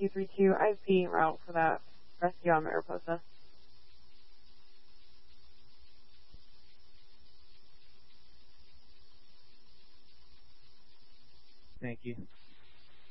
232 IP route for that rescue on Mariposa. Thank you.